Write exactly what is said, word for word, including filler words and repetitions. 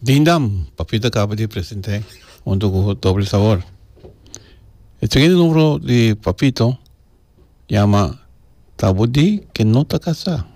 Dindam, Papito Capri presente un con doble sabor. El siguiente número de Papito llama Tabudi que no te casa.